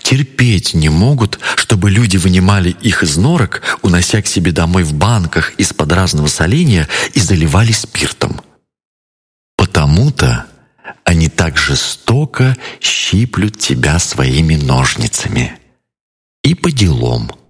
терпеть не могут, чтобы люди вынимали их из норок, унося к себе домой в банках из-под разного соления и заливали спиртом. Потому-то они так жестоко щиплют тебя своими ножницами. И по делам.